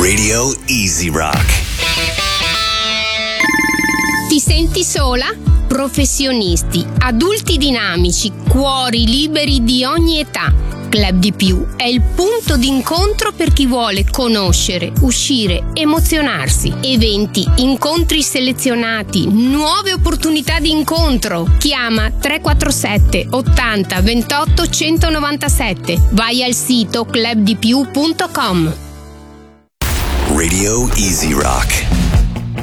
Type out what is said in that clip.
Radio Easy Rock. Ti senti sola? Professionisti, adulti dinamici, cuori liberi di ogni età. Club di Più è il punto d'incontro per chi vuole conoscere, uscire, emozionarsi. Eventi, incontri selezionati, nuove opportunità di incontro. Chiama 347 80 28 197. Vai al sito clubdipiù.com. Radio Easy Rock.